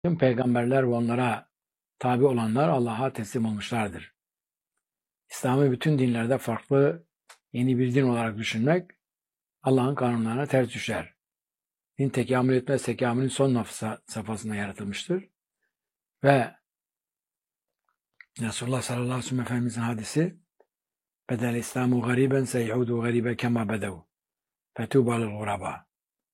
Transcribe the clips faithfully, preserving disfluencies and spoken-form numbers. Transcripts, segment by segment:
Tüm peygamberler ve onlara tabi olanlar Allah'a teslim olmuşlardır. İslam'ı bütün dinlerde farklı, yeni bir din olarak düşünmek Allah'ın kanunlarına ters düşer. Din tekamül etmez, tekamülün son safhasında yaratılmıştır. Ve Resulullah sallallahu aleyhi ve sellem Efendimizin hadisi bedel İslamu gariben seyhudu garibe kema bedev fetuba lil guraba.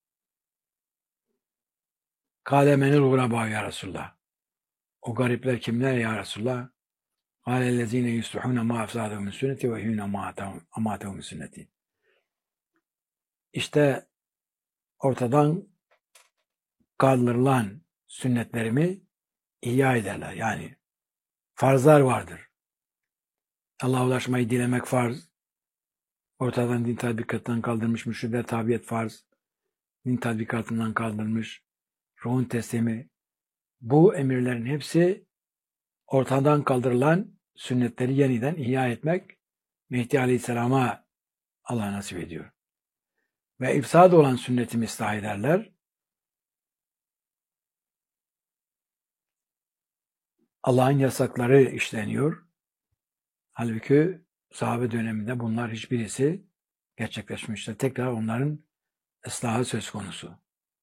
Kâle menil guraba ya Resulullah. O garipler kimler ya Resulullah? Kâle ellezîne yusluhûne mâ efsâdehu min sünneti ve hûne amâtehu min sünneti. İşte ortadan kaldırılan sünnetlerimi ihya ederler. Yani farzlar vardır. Allah'a ulaşmayı dilemek farz. Ortadan din tatbikatından kaldırmış, mürşide tabiyet farz. Din tatbikatından kaldırmış, ruhun teslimi. Bu emirlerin hepsi ortadan kaldırılan sünnetleri yeniden ihya etmek Mehdi Aleyhisselam'a Allah nasip ediyor. Ve ifsad olan sünnetimi ıslah ederler. Allah'ın yasakları işleniyor. Halbuki sahabe döneminde bunlar hiçbirisi gerçekleşmiştir. Tekrar onların ıslahı söz konusu.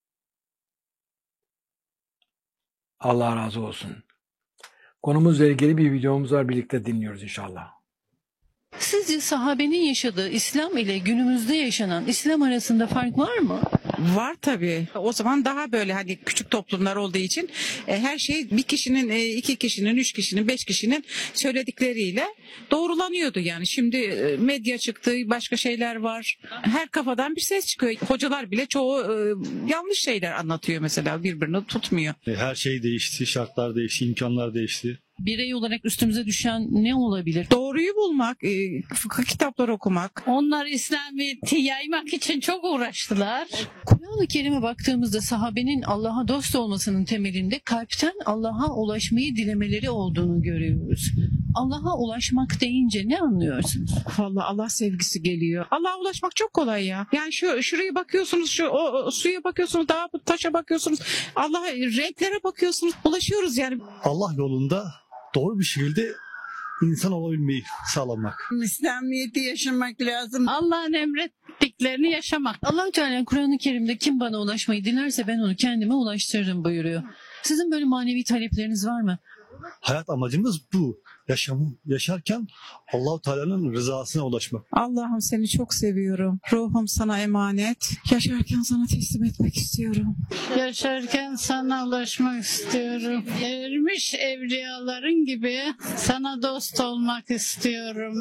Allah razı olsun. Konumuzla ilgili bir videomuz var. Birlikte dinliyoruz inşallah. Sizce sahabenin yaşadığı İslam ile günümüzde yaşanan İslam arasında fark var mı? Var tabii. O zaman daha böyle hani küçük toplumlar olduğu için e, her şey bir kişinin, e, iki kişinin, üç kişinin, beş kişinin söyledikleriyle doğrulanıyordu yani. Şimdi e, medya çıktı, başka şeyler var. Her kafadan bir ses çıkıyor. Hocalar bile çoğu e, yanlış şeyler anlatıyor mesela, birbirini tutmuyor. Her şey değişti, şartlar değişti, imkanlar değişti. Birey olarak üstümüze düşen ne olabilir? Doğruyu bulmak, e, fıkıh kitapları okumak. Onlar İslamiyet'i yaymak için çok uğraştılar. Kur'an-ı Kerim'e baktığımızda sahabenin Allah'a dost olmasının temelinde kalpten Allah'a ulaşmayı dilemeleri olduğunu görüyoruz. Allah'a ulaşmak deyince ne anlıyorsunuz? Vallahi Allah sevgisi geliyor. Allah'a ulaşmak çok kolay ya. Yani şu şuraya bakıyorsunuz, şu o, o suya bakıyorsunuz, dağa taşa bakıyorsunuz. Allah'a, renklere bakıyorsunuz. Ulaşıyoruz yani. Allah yolunda doğru bir şekilde insan olabilmeyi sağlamak. İslamiyet'i yaşamak lazım. Allah'ın emrettiklerini yaşamak. Allah-u Teala Kur'an-ı Kerim'de kim bana ulaşmayı dilerse ben onu kendime ulaştırırım buyuruyor. Sizin böyle manevi talepleriniz var mı? Hayat amacımız bu. Yaşam, yaşarken Allah-u Teala'nın rızasına ulaşmak. Allah'ım seni çok seviyorum. Ruhum sana emanet. Yaşarken sana teslim etmek istiyorum. Yaşarken sana ulaşmak istiyorum. Ermiş evliyaların gibi sana dost olmak istiyorum.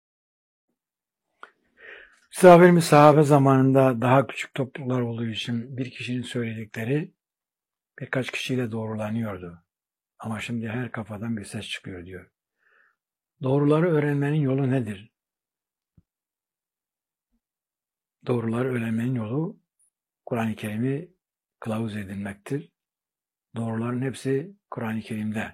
Sahabelerimiz sahabe zamanında daha küçük topluluklar olduğu için bir kişinin söyledikleri birkaç kişiyle doğrulanıyordu. Ama şimdi her kafadan bir ses çıkıyor diyor. Doğruları öğrenmenin yolu nedir? Doğruları öğrenmenin yolu Kur'an-ı Kerim'i kılavuz edinmektir. Doğruların hepsi Kur'an-ı Kerim'de.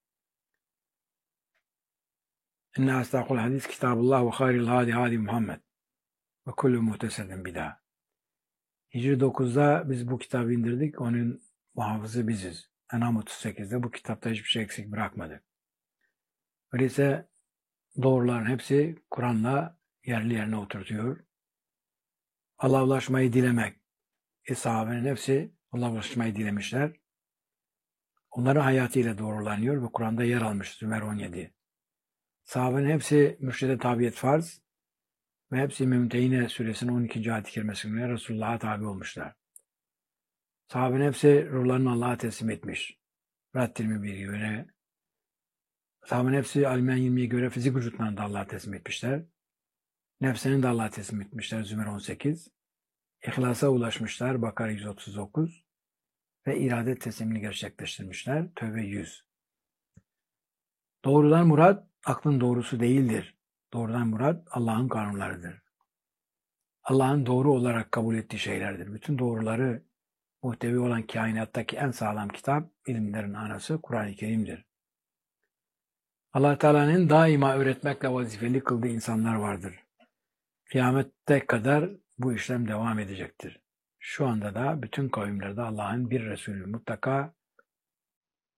İnne astaqul hadis kitabullah ve hayril hadi hadi Muhammed ve kullu muhtesedin bid'ah. Hicri dokuzda biz bu kitabı indirdik. Onun muhafızı biziz. En'am otuz sekizde bu kitapta hiçbir şey eksik bırakmadık. Öyleyse doğruların hepsi Kur'an'la yerli yerine oturtuyor. Allah'a ulaşmayı dilemek. E sahabenin hepsi Allah'a ulaşmayı dilemişler. Onların hayatıyla doğrulanıyor ve Kur'an'da yer almış Zümer on yedi. Sahabenin hepsi mürşide tabiyet farz ve hepsi Mümtehine suresinin on ikinci ayet-i kerimesinde Resulullah'a tabi olmuşlar. Sahabenin hepsi ruhlarını Allah'a teslim etmiş. Rad yirmi bir'e göre. Sahabenin hepsi Alimen yirmiye göre fizik vücutlarını da Allah'a teslim etmişler. Nefsini de Allah'a teslim etmişler Zümer on sekiz. İhlasa ulaşmışlar Bakara yüz otuz dokuz. Ve irade teslimini gerçekleştirmişler Tövbe yüz. Doğrudan murat aklın doğrusu değildir. Doğrudan murat Allah'ın kanunlarıdır. Allah'ın doğru olarak kabul ettiği şeylerdir. Bütün doğruları muhtevi olan kainattaki en sağlam kitap, ilimlerin anası Kur'an-ı Kerim'dir. Allah Teala'nın daima öğretmekle vazifeli kıldığı insanlar vardır. Kıyamette kadar bu işlem devam edecektir. Şu anda da bütün kavimlerde Allah'ın bir Resulü mutlaka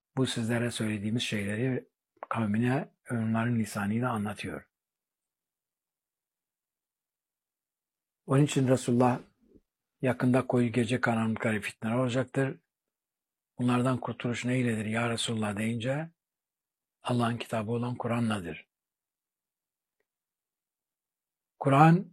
bu sizlere söylediğimiz şeyleri kavmine onların lisanıyla anlatıyor. Onun için Resulullah yakında koyu gece karanlıkları fitneler olacaktır. Bunlardan kurtuluş neyledir ya Resulullah deyince Allah'ın kitabı olan Kur'an'ladır. Kur'an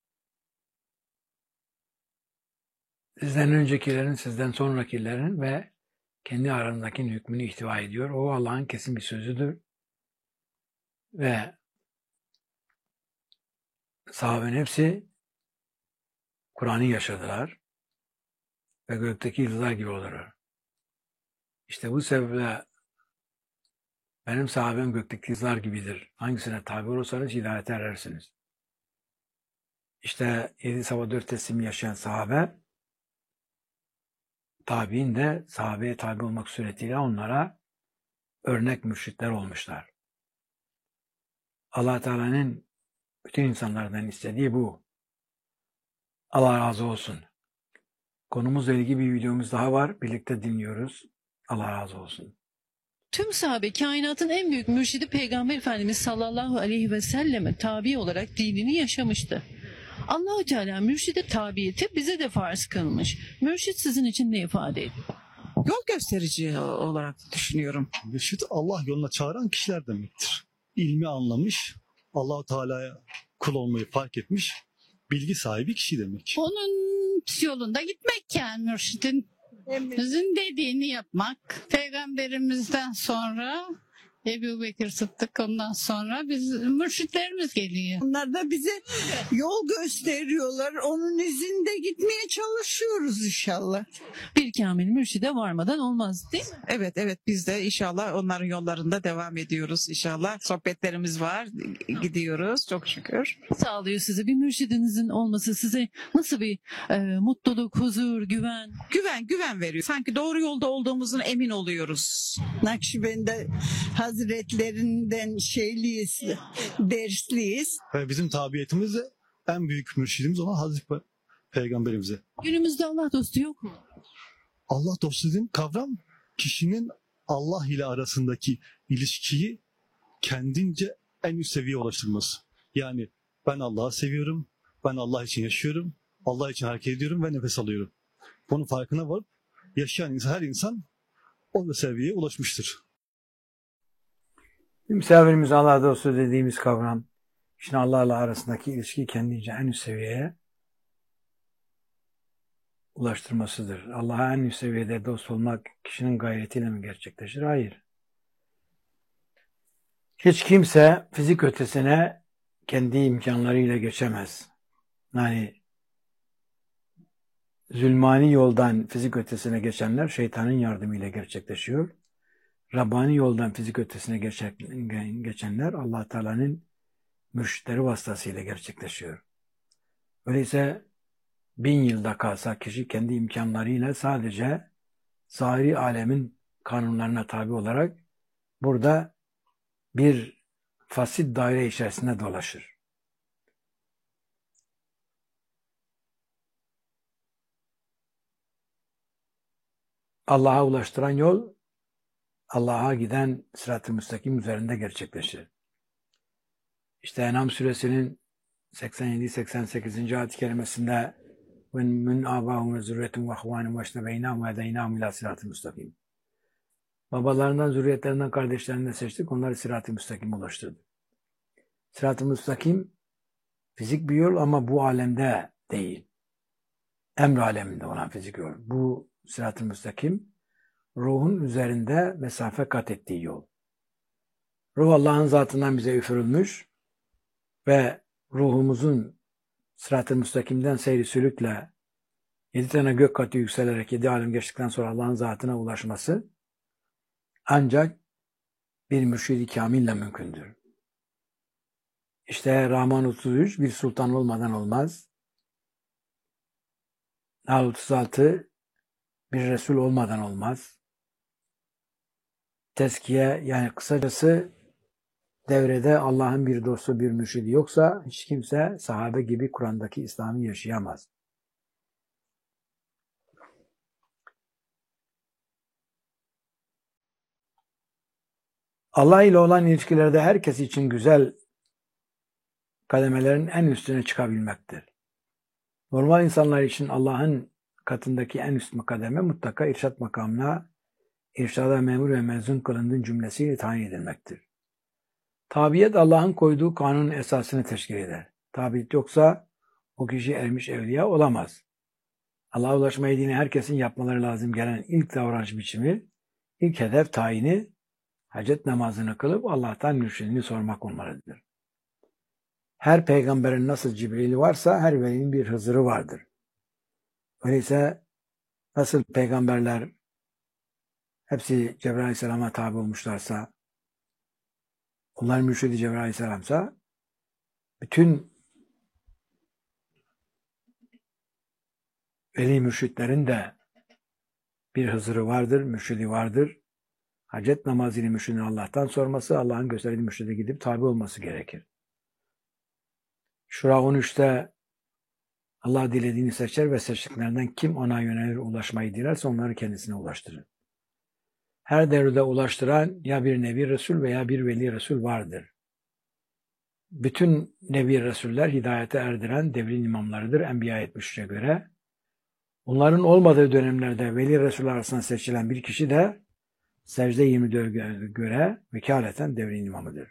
sizden öncekilerin, sizden sonrakilerin ve kendi aranızdaki hükmünü ihtiva ediyor. O Allah'ın kesin bir sözüdür. Ve sahabenin hepsi Kur'an'ı yaşadılar ve gökteki yıldızlar gibi olurlar. İşte bu sebeple benim sahabem gökteki yıldızlar gibidir. Hangisine tabi olursanız hidayete erersiniz. İşte yedi sabah dört teslim yaşayan sahabe, tabi'in de sahabeye tabi olmak suretiyle onlara örnek mürşitler olmuşlar. Allah Teala'nın bütün insanlardan istediği bu. Allah razı olsun. Konumuzla ilgili bir videomuz daha var. Birlikte dinliyoruz. Allah razı olsun. Tüm sahabe kainatın en büyük mürşidi Peygamber Efendimiz sallallahu aleyhi ve selleme tabi olarak dinini yaşamıştı. Allah-u Teala mürşide tabiyeti bize de farz kılmış. Mürşit sizin için ne ifade ediyor? Yol gösterici olarak düşünüyorum. Mürşit Allah yoluna çağıran kişiler demektir. İlmi anlamış, Allah-u Teala'ya kul olmayı fark etmiş, bilgi sahibi kişi demek. Onun yolunda gitmek yani mürşidin. Bizim dediğini yapmak. Peygamberimizden sonra Ebu Bekir Sıddık, ondan sonra biz mürşitlerimiz geliyor. Onlar da bize yol gösteriyorlar. Onun izinde gitmeye çalışıyoruz inşallah. Bir kamil mürşide varmadan olmaz değil mi? Evet evet biz de inşallah onların yollarında devam ediyoruz inşallah. Sohbetlerimiz var, gidiyoruz çok şükür. Sağlıyor size bir mürşidinizin olması size nasıl bir e, mutluluk, huzur, güven? Güven, güven veriyor. Sanki doğru yolda olduğumuzun emin oluyoruz. Nakşibendi Hazretlerinden şeyliyiz, dersliyiz. Ve bizim tabiyetimiz de en büyük mürşidimiz olan Hazreti Pe- Peygamberimize. Günümüzde Allah dostu yok mu? Allah dostu dediğim kavram kişinin Allah ile arasındaki ilişkiyi kendince en üst seviyeye ulaştırması. Yani ben Allah'ı seviyorum, ben Allah için yaşıyorum, Allah için hareket ediyorum ve nefes alıyorum. Bunun farkına varıp yaşayan insan, her insan o seviyeye ulaşmıştır. Misafirimiz Allah dostu dediğimiz kavram, kişinin Allah'la arasındaki ilişkiyi kendince en üst seviyeye ulaştırmasıdır. Allah'a en üst seviyede dost olmak kişinin gayretiyle mi gerçekleşir? Hayır. Hiç kimse fizik ötesine kendi imkanlarıyla geçemez. Yani zulmani yoldan fizik ötesine geçenler şeytanın yardımıyla gerçekleşiyor. Rabbani yoldan fizik ötesine geçenler Allah Teala'nın mürşitleri vasıtasıyla gerçekleşiyor. Öyleyse bin yılda kalsa kişi kendi imkanlarıyla sadece zahiri alemin kanunlarına tabi olarak burada bir fasit daire içerisinde dolaşır. Allah'a ulaştıran yol Allah'a giden sırat-ı müstakim üzerinde gerçekleşir. İşte En'am suresinin seksen yedi seksen sekizinci ayet-i kerimesinde ve min abahum ve zürriyetum ve ahvanum ve iştebeynahum ve edeynahum ila sırat-ı müstakim. Babalarından, zürriyetlerinden, kardeşlerinden seçtik. Onları sırat-ı müstakim ulaştırdık. Sırat-ı müstakim fizik bir yol ama bu alemde değil. Emr aleminde olan fizik yol. Bu sırat-ı müstakim ruhun üzerinde mesafe kat ettiği yol. Ruh Allah'ın zatından bize üfürülmüş ve ruhumuzun sırat-ı müstakimden seyri sülükle yedi tane gök katı yükselerek yedi alem geçtikten sonra Allah'ın zatına ulaşması ancak bir mürşid-i kamille mümkündür. İşte Rahman otuz üç bir sultan olmadan olmaz. Nahl otuz altı bir Resul olmadan olmaz. Tezkiye yani kısacası devrede Allah'ın bir dostu bir mürşidi yoksa hiç kimse sahabe gibi Kur'an'daki İslam'ı yaşayamaz. Allah ile olan ilişkilerde herkes için güzel kademelerin en üstüne çıkabilmektir. Normal insanlar için Allah'ın katındaki en üst kademe mutlaka irşat makamına irşada memur ve mezun kılındığın cümlesiyle tayin edilmektir. Tabiyet Allah'ın koyduğu kanunun esasını teşkil eder. Tabiyet yoksa o kişi ermiş evliya olamaz. Allah'a ulaşmayı dini herkesin yapmaları lazım gelen ilk davranış biçimi, ilk hedef tayini, hacet namazını kılıp Allah'tan mürşidini sormak olmalıdır. Her peygamberin nasıl Cibril'i varsa her velinin bir Hızır'ı vardır. Öyleyse nasıl peygamberler hepsi Cebrail Aleyhisselam'a tabi olmuşlarsa, onların mürşidi Cebrail Aleyhisselam'sa, bütün veli mürşitlerin de bir Hızır'ı vardır, mürşidi vardır. Hacet namazını mürşidini Allah'tan sorması, Allah'ın gösterdiği mürşide gidip tabi olması gerekir. Şura on üçte Allah dilediğini seçer ve seçtiklerinden kim ona yönelir ulaşmayı dilerse onları kendisine ulaştırır. Her devirde ulaştıran ya bir Nebi Resul veya bir Veli Resul vardır. Bütün Nebi Resuller hidayete erdiren devrin imamlarıdır Enbiya yetmiş üçe göre. Onların olmadığı dönemlerde Veli Resul arasında seçilen bir kişi de Secde yirmi dörde göre vekaleten devrin imamıdır.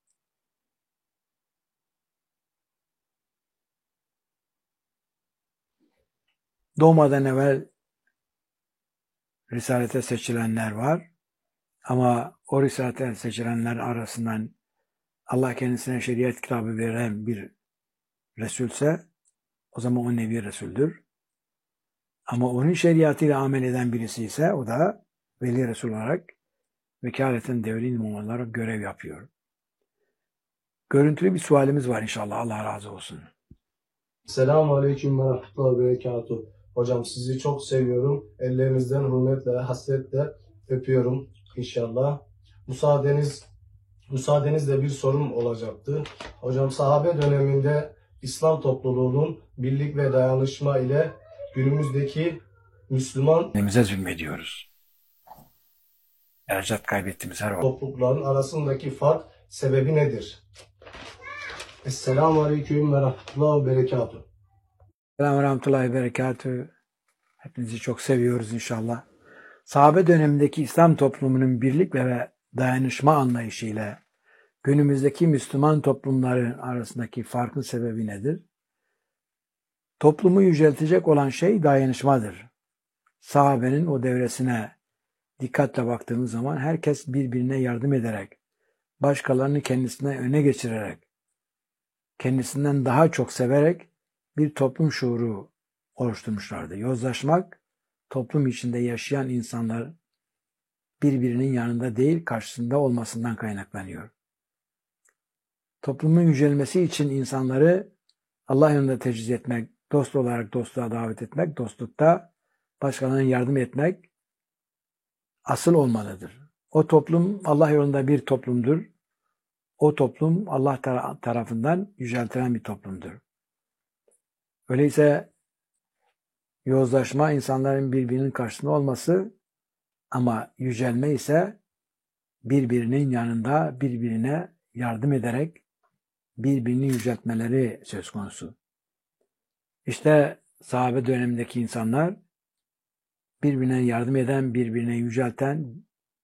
Doğmadan evvel Risalete seçilenler var. Ama o Risalete seçilenler arasından Allah kendisine şeriat kitabı veren bir Resulse o zaman o Nebi Resul'dür. Ama onun şeriatıyla amel eden birisi ise o da Veli Resul olarak vekaleten devrin imam olarak görev yapıyor. Görüntülü bir sualimiz var inşallah. Allah razı olsun. Selamun Aleyküm ve Rahmetullahi ve Berekatuhu. Hocam sizi çok seviyorum. Ellerinizden hürmetle, hasretle öpüyorum inşallah. Müsaadeniz, müsaadenizle bir sorum olacaktı. Hocam sahabe döneminde İslam topluluğunun birlik ve dayanışma ile günümüzdeki Müslüman Kendimize zulmediyoruz. Ercat kaybettiğimiz her vakit. toplulukların arasındaki fark sebebi nedir? Esselamu Aleyküm ve Rahmetullahi ve Berekatuhu. Selamun Rahmetullahi ve Berekatuhu. Hepinizi çok seviyoruz inşallah. Sahabe dönemindeki İslam toplumunun birlik ve dayanışma anlayışıyla günümüzdeki Müslüman toplumların arasındaki farkın sebebi nedir? Toplumu yüceltecek olan şey dayanışmadır. Sahabenin o devresine dikkatle baktığımız zaman herkes birbirine yardım ederek, başkalarını kendisine öne geçirerek, kendisinden daha çok severek bir toplum şuuru oluşturmuşlardı. Yozlaşmak, toplum içinde yaşayan insanlar birbirinin yanında değil, karşısında olmasından kaynaklanıyor. Toplumun yücelmesi için insanları Allah yolunda tecriz etmek, dost olarak dostluğa davet etmek, dostlukta başkalarına yardım etmek asıl olmalıdır. O toplum Allah yolunda bir toplumdur. O toplum Allah tarafından yüceltilen bir toplumdur. Öyleyse yozlaşma insanların birbirinin karşısında olması ama yücelme ise birbirinin yanında birbirine yardım ederek birbirini yüceltmeleri söz konusu. İşte sahabe dönemindeki insanlar birbirine yardım eden, birbirine yücelten,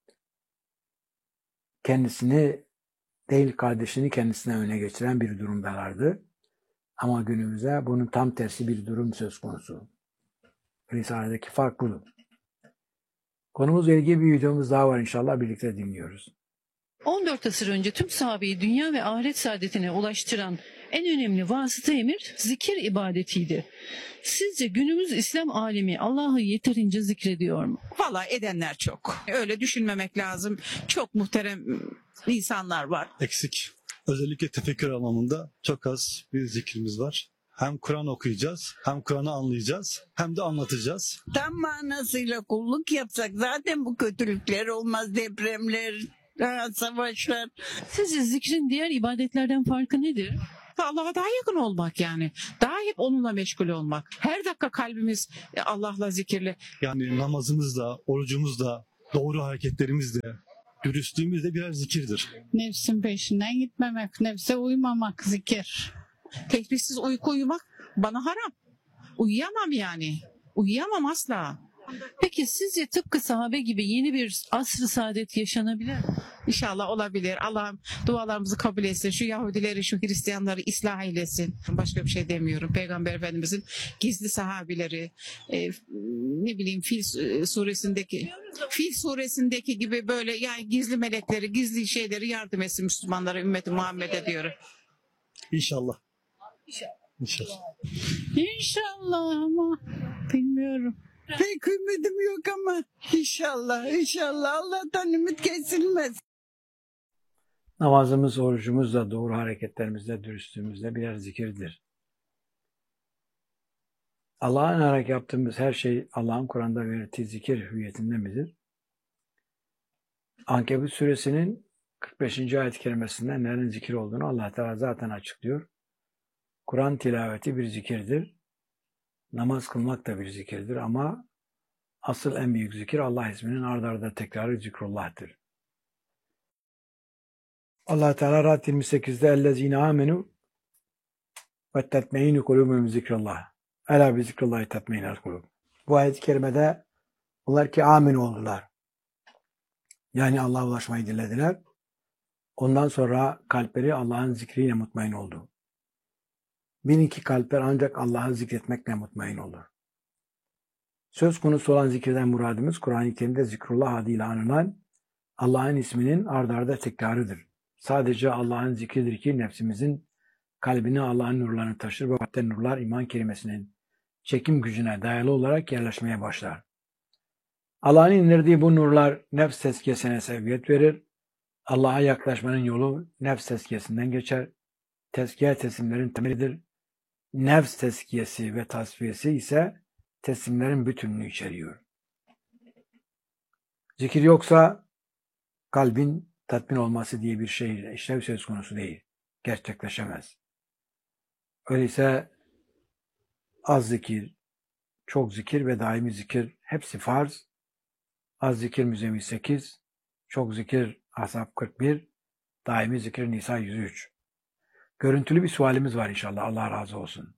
kendisini değil kardeşini kendisine öne geçiren bir durumdalardı. Ama günümüzde bunun tam tersi bir durum söz konusu. Risale'deki fark budur. Konumuzla ilgili bir videomuz daha var inşallah birlikte dinliyoruz. on dört asır önce tüm sahabeyi dünya ve ahiret saadetine ulaştıran en önemli vasıta emir zikir ibadetiydi. Sizce günümüz İslam alemi Allah'ı yeterince zikrediyor mu? Valla edenler çok. Öyle düşünmemek lazım. Çok muhterem insanlar var. Eksik. Özellikle tefekkür anlamında çok az bir zikrimiz var. Hem Kur'an okuyacağız, hem Kur'an'ı anlayacağız, hem de anlatacağız. Tam manasıyla kulluk yapsak zaten bu kötülükler olmaz, depremler, savaşlar. Sizce zikrin diğer ibadetlerden farkı nedir? Allah'a daha yakın olmak yani. Daha hep onunla meşgul olmak. Her dakika kalbimiz Allah'la zikirli. Yani namazımızda, orucumuzda, doğru hareketlerimizle, Dürüstlüğümüz de birer zikirdir. Nefsin peşinden gitmemek, nefse uymamak zikir. Tehliksiz uyku uyumak bana haram. Uyuyamam yani. Uyuyamam asla. Peki sizce tıpkı sahabe gibi yeni bir asr-ı saadet yaşanabilir mi? İnşallah olabilir. Allah'ım dualarımızı kabul etsin. Şu Yahudileri, şu Hristiyanları ıslah eylesin. Başka bir şey demiyorum. Peygamber Efendimizin gizli sahabileri, e, ne bileyim Fil suresindeki Fil suresindeki gibi böyle yani gizli melekleri, gizli şeyleri yardım etsin Müslümanlara, ümmeti Muhammed'e diyorum. İnşallah. İnşallah. İnşallah ama bilmiyorum. Pek ümidim yok ama inşallah, inşallah Allah'tan ümit kesilmez. Namazımız, orucumuz da doğru hareketlerimizde, dürüstlüğümüzde birer zikirdir. Allah'a inarak yaptığımız her şey Allah'ın Kur'an'da verdiği zikir hüviyetinde midir? Ankebut suresinin kırk beşinci ayet-i kerimesinde nerenin zikir olduğunu Allah Teala zaten açıklıyor. Kur'an tilaveti bir zikirdir. Namaz kılmak da bir zikirdir ama asıl en büyük zikir Allah isminin ard arda tekrarı zikrullah'tır. Allah Teala Ra'd yirmi sekizde ellezine amenu ve tetmeinu kulubum zikrullah. Ela bi zikrullahi tetmeinul kulub. Bu ayet-i kerimede onlar ki amin oldular. Yani Allah'a ulaşmayı dilediler. Ondan sonra kalpleri Allah'ın zikriyle mutmain oldu. Bilin ki kalpler ancak Allah'ı zikretmekle mutmain olur. Söz konusu olan zikirden muradımız Kur'an-ı Kerim'de zikrullah adıyla anılan Allah'ın isminin ard arda tekrarıdır. Sadece Allah'ın zikridir ki nefsimizin kalbine Allah'ın nurlarını taşır ve hatta nurlar iman kelimesinin çekim gücüne dayalı olarak yerleşmeye başlar. Allah'ın indirdiği bu nurlar nefs tezkiyesine seviyet verir. Allah'a yaklaşmanın yolu nefs tezkiyesinden geçer. Tezkiye teslimlerin temelidir. Nefs tezkiyesi ve tasfiyesi ise teslimlerin bütününü içeriyor. Zikir yoksa kalbin tatmin olması diye bir şey işlev söz konusu değil. Gerçekleşemez. Öyleyse az zikir, çok zikir ve daimi zikir hepsi farz. Az zikir Müzzemmil sekiz, çok zikir Ahzab kırk bir, daimi zikir Nisa yüz üç. Görüntülü bir sualimiz var inşallah. Allah razı olsun.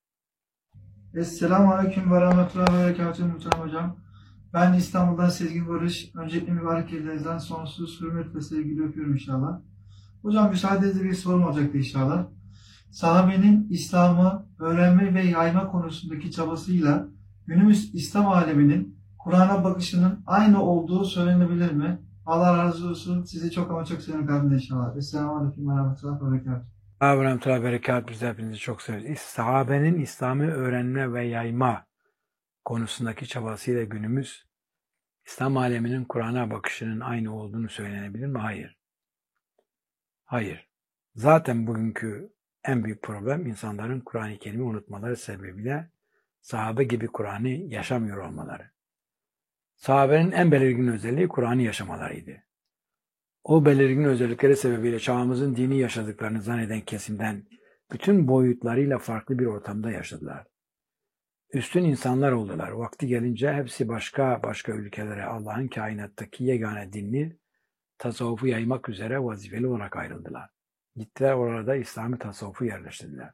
Esselamu Aleyküm ve Rahmetullahi ve Berekatuhu Muhterem Hocam. Ben İstanbul'dan Sezgin Barış. Öncelikle mübarek ellerinizden sonsuz hürmet ve sevgiyle öpüyorum inşallah. Hocam müsaadenizle bir sorum olacaktı inşallah. Sahabenin İslam'ı öğrenme ve yayma konusundaki çabasıyla günümüz İslam aleminin Kur'an'a bakışının aynı olduğu söylenebilir mi? Allah razı olsun. Sizi çok ama çok seviyorum kalbimde inşallah. Esselamu Aleyküm ve Rahmetullahi ve Berekatuhu. Rahmetullahi ve Berekatuhu. Biz hepinizi çok severiz. Sahabenin İslam'ı öğrenme ve yayma konusundaki çabasıyla günümüz İslam aleminin Kur'an'a bakışının aynı olduğunu söylenebilir mi? Hayır. Hayır. Zaten bugünkü en büyük problem insanların Kur'an-ı Kerim'i unutmaları sebebiyle sahabe gibi Kur'an'ı yaşamıyor olmaları. Sahabenin en belirgin özelliği Kur'an'ı yaşamalarıydı. O belirgin özellikleri sebebiyle çağımızın dini yaşadıklarını zanneden kesimden bütün boyutlarıyla farklı bir ortamda yaşadılar. Üstün insanlar oldular. Vakti gelince hepsi başka başka ülkelere Allah'ın kainattaki yegane dinini tasavvufu yaymak üzere vazifeli olarak ayrıldılar. Gittiler orada İslami tasavvufu yerleştirdiler.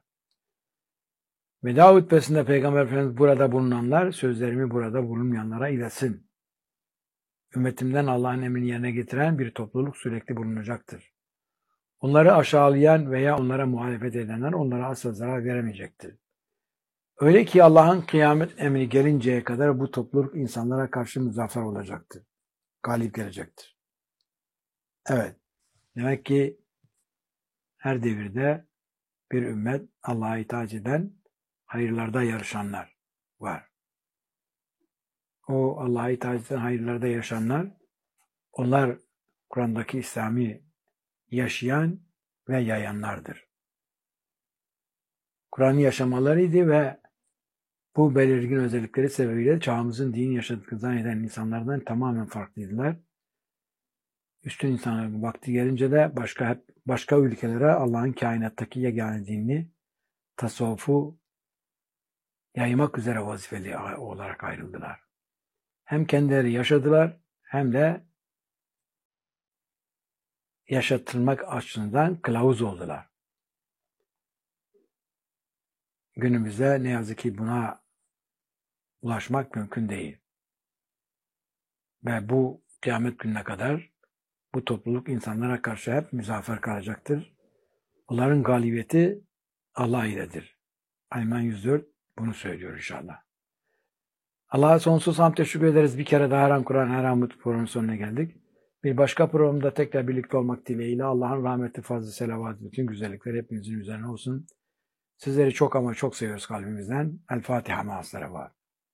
Veda hutbesinde Peygamber Efendimiz burada bulunanlar sözlerimi burada bulunmayanlara iletsin. Ümmetimden Allah'ın emrini yerine getiren bir topluluk sürekli bulunacaktır. Onları aşağılayan veya onlara muhalefet edenler onlara asla zarar veremeyecektir. Öyle ki Allah'ın kıyamet emri gelinceye kadar bu topluluk insanlara karşı muzaffer olacaktır. Galip gelecektir. Evet, demek ki her devirde bir ümmet Allah'a itaat eden, hayırlarda yarışanlar var. O Allah'a itaat eden hayırlarda yaşayanlar, onlar Kur'an'daki İslam'ı yaşayan ve yayanlardır. Kur'an'ı yaşamalarıydı ve bu belirgin özellikleri sebebiyle çağımızın dini yaşadıklarını zanneden insanlardan tamamen farklıydılar. Üstün insanların vakti gelince de başka başka ülkelere Allah'ın kainattaki yegane dinini, tasavvufu yaymak üzere vazifeli olarak ayrıldılar. Hem kendileri yaşadılar hem de yaşatılmak açısından kılavuz oldular. Günümüzde ne yazık ki buna ulaşmak mümkün değil. Ve bu kıyamet gününe kadar bu topluluk insanlara karşı hep müzaffer kalacaktır. Onların galibiyeti Allah iledir. Ayman yüz dört bunu söylüyor inşallah. Allah'a sonsuz hamd teşekkür ederiz. Bir kere daha Her An Kur'an, Her An Mutlu programının sonuna geldik. Bir başka programda tekrar birlikte olmak dileğiyle Allah'ın rahmeti, fazlı, selavatı, bütün güzellikleri hepinizin üzerine olsun. Sizleri çok ama çok seviyoruz kalbimizden. El Fatiha ma'as-salavat var.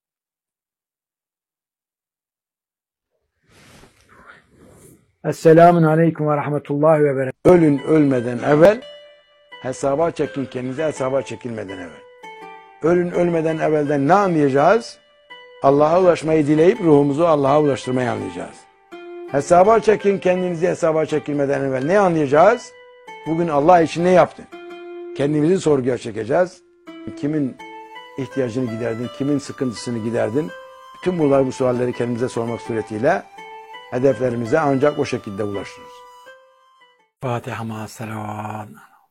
Esselamun aleyküm ve rahmetullahi ve berekatuhu. Ölün ölmeden evvel, hesaba çekin kendinize hesaba çekilmeden evvel. Ölün ölmeden evvelden ne anlayacağız? Allah'a ulaşmayı dileyip ruhumuzu Allah'a ulaştırmayı anlayacağız. Hesaba çekin kendinizi hesaba çekilmeden evvel ne anlayacağız? Bugün Allah için ne yaptın? Kendimizi sorguya çekeceğiz. Kimin ihtiyacını giderdin, kimin sıkıntısını giderdin? Bütün bunlar bu sualleri kendimize sormak suretiyle hedeflerimize ancak o şekilde ulaşırız. Fatiha ma'as-salavat.